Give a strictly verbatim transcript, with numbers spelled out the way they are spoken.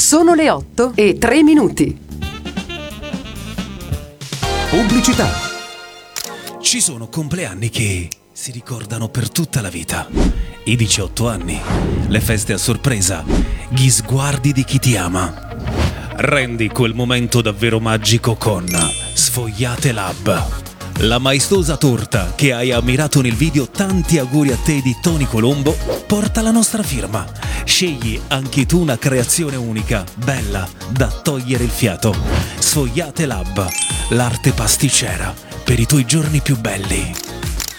Sono le otto e tre minuti. Pubblicità. Ci sono compleanni che si ricordano per tutta la vita. I diciotto anni, le feste a sorpresa, gli sguardi di chi ti ama. Rendi quel momento davvero magico con Sfogliate Lab. La maestosa torta che hai ammirato nel video Tanti auguri a te di Tony Colombo porta la nostra firma. Scegli anche tu una creazione unica, bella, da togliere il fiato. Sfogliate Lab, l'arte pasticcera per i tuoi giorni più belli.